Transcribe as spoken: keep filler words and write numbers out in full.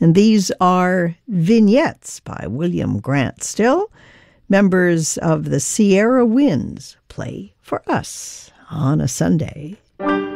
And these are Vignettes by William Grant Still. Members of the Sierra Winds play for us on a Sunday.